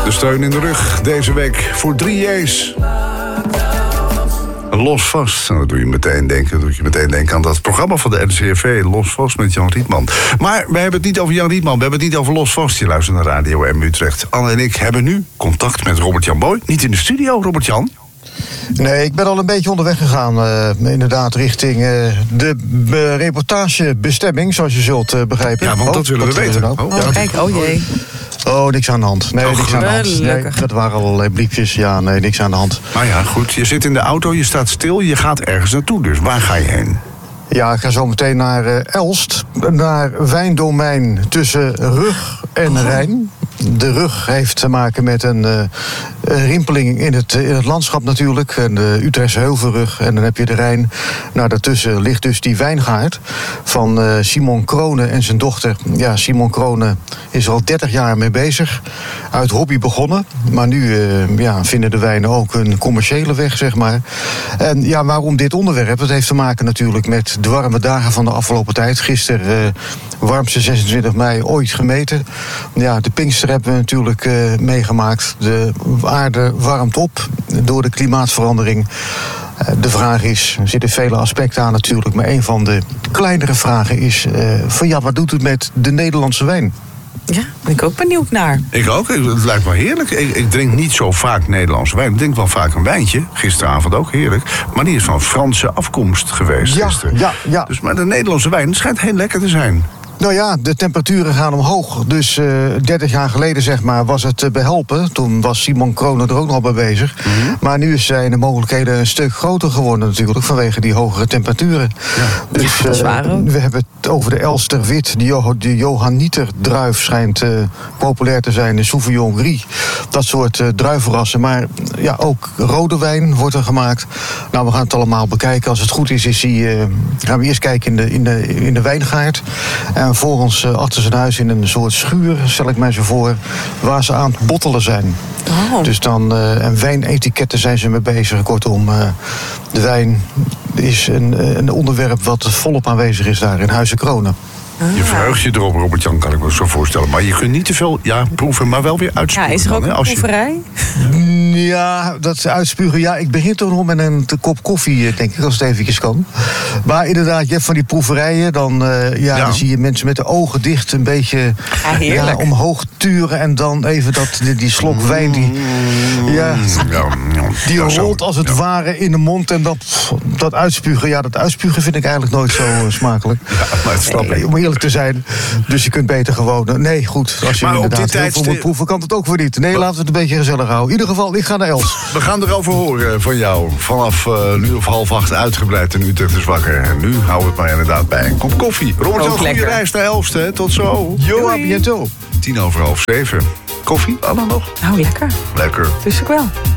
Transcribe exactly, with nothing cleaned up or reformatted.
De steun in de rug deze week voor drie J's. Los Vast. Nou, dat doe je meteen denken, dat doe je meteen denken aan dat programma van de N C R V, Los Vast met Jan Rietman. Maar we hebben het niet over Jan Rietman, we hebben het niet over Los Vast. Je luistert naar Radio M Utrecht. Anne en ik hebben nu contact met Robert-Jan Boy. Niet in de studio, Robert-Jan. Nee, ik ben al een beetje onderweg gegaan, uh, inderdaad, richting uh, de uh, reportagebestemming, zoals je zult uh, begrijpen. Ja, want dat oh, willen we weten. Nou? Oh, ja. Kijk, oh jee. Oh, niks aan de hand. Nee, oh, niks aan de hand. Nee, dat waren allerlei briefjes. Ja, nee, niks aan de hand. Maar ja, goed, je zit in de auto, je staat stil, je gaat ergens naartoe. Dus waar ga je heen? Ja, ik ga zo meteen naar uh, Elst, naar wijndomein tussen Rug en Rijn. De Rug heeft te maken met een uh, rimpeling in het, in het landschap natuurlijk. En de Utrechtse Heuvelrug. En dan heb je de Rijn. Nou, daartussen ligt dus die wijngaard van uh, Simon Krone en zijn dochter. Ja, Simon Krone is er al dertig jaar mee bezig. Uit hobby begonnen. Maar nu uh, ja, vinden de wijnen ook een commerciële weg, zeg maar. En ja, waarom dit onderwerp? Het heeft te maken natuurlijk met de warme dagen van de afgelopen tijd. Gisteren uh, warmste zesentwintig mei ooit gemeten. Ja, de Pinkster hebben we natuurlijk uh, meegemaakt. De aarde warmt op door de klimaatverandering. Uh, de vraag is, er zitten vele aspecten aan natuurlijk, maar een van de kleinere vragen is uh, van ja, wat doet het met de Nederlandse wijn? Ja, ben ik ook benieuwd naar. Ik ook, het lijkt me heerlijk. Ik, ik drink niet zo vaak Nederlandse wijn. Ik drink wel vaak een wijntje, gisteravond ook heerlijk. Maar die is van Franse afkomst geweest ja, gisteren. Ja, ja. Dus, maar de Nederlandse wijn schijnt heel lekker te zijn. Nou ja, de temperaturen gaan omhoog. Dus uh, dertig jaar geleden, zeg maar, was het uh, behelpen. Toen was Simon Krone er ook nog bij bezig. Mm-hmm. Maar nu zijn de mogelijkheden een stuk groter geworden natuurlijk, vanwege die hogere temperaturen. Ja, dus ja, dat is waar ook. Uh, we hebben het over de Elster Wit. De, jo- de Johanniter druif schijnt uh, populair te zijn. De Sauvignon Gris. Dat soort uh, druivenrassen. Maar ja, ook rode wijn wordt er gemaakt. Nou, we gaan het allemaal bekijken. Als het goed is, is die, uh, gaan we eerst kijken in de, in de, in de wijngaard. En voor ons uh, achter zijn huis in een soort schuur, stel ik mij zo voor, waar ze aan het bottelen zijn. Oh. Dus dan, uh, en wijnetiketten zijn ze mee bezig. Kortom, uh, de wijn is een, een onderwerp wat volop aanwezig is daar in Huizen Krone. Je verheugt je erop, Robert-Jan, kan ik me zo voorstellen. Maar je kunt niet te veel ja, proeven, maar wel weer uitspugen. Ja, is er ook dan, een hè, proeverij? Je... Ja, dat uitspugen. Ja, ik begin toch nog met een kop koffie, denk ik, als het eventjes kan. Maar inderdaad, je hebt van die proeverijen. Dan, uh, ja, ja. dan zie je mensen met de ogen dicht een beetje ja, ja, omhoog turen. En dan even dat, die, die slok wijn, die, ja, ja, die ja, rolt als het ja. ware in de mond. En dat, dat uitspugen, ja, dat uitspugen vind ik eigenlijk nooit zo uh, smakelijk. Ja, maar het snap ik. Om eerlijk te zijn. Dus je kunt beter gewoon... Nee, goed. Als je maar inderdaad heel tijdste... veel moet proeven, kan het ook weer niet. Nee, laten we het een beetje gezellig houden. In ieder geval, ik ga naar Els. We gaan erover horen van jou. Vanaf uh, nu of half acht uitgebreid in Utrecht is wakker. En nu houden we het maar inderdaad bij een kop koffie. Robert, een goede reis naar Elst, hè. Tot zo. Yo, à bientôt. Tien over half zeven. Koffie, Anna nog? Nou, lekker. Lekker. Dus ik wel.